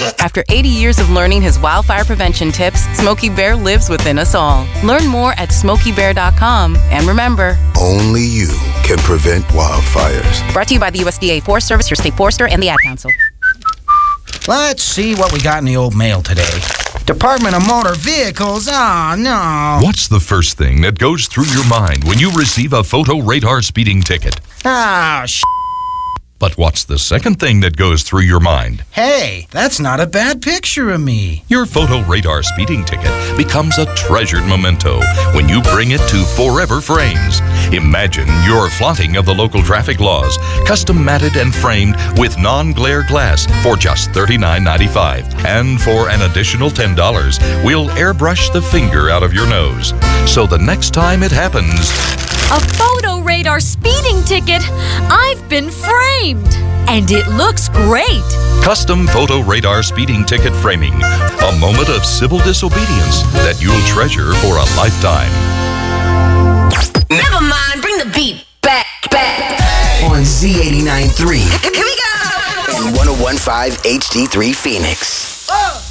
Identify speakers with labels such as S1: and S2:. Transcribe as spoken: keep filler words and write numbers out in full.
S1: After eighty years of learning his wildfire prevention tips, Smokey Bear lives within us all. Learn more at smokey bear dot com. And remember,
S2: only you can prevent wildfires.
S1: Brought to you by the U S D A Forest Service, your state forester, and the Ad Council.
S3: Let's see what we got in the old mail today. Department of Motor Vehicles, oh no.
S4: What's the first thing that goes through your mind when you receive a photo radar speeding ticket?
S3: Ah, sh**.
S4: But what's the second thing that goes through your mind?
S3: Hey, that's not a bad picture of me.
S4: Your photo radar speeding ticket becomes a treasured memento when you bring it to Forever Frames. Imagine your flaunting of the local traffic laws, custom matted and framed with non-glare glass for just thirty-nine ninety-five. And for an additional ten dollars, we'll airbrush the finger out of your nose. So the next time it happens...
S5: A photo radar speeding ticket? I've been framed! And it looks great!
S4: Custom photo radar speeding ticket framing. A moment of civil disobedience that you'll treasure for a lifetime.
S6: Never mind, bring the beat back, back.
S7: On Z eighty-nine point three.
S6: Here we go!
S7: And one oh one point five H D three Phoenix.
S6: Oh.